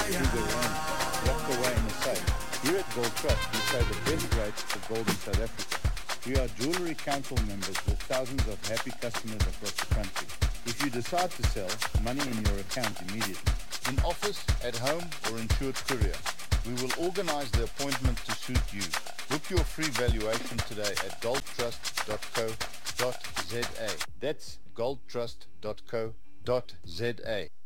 through their own, locked away in a safe. Here at Gold Trust, we pay the best rates for gold in South Africa. We are Jewellery Council members with thousands of happy customers across the country. If you decide to sell, money in your account immediately. In office, at home, or insured courier, we will organize the appointment to suit you. Book your free valuation today at goldtrust.co.za. That's goldtrust.co.za.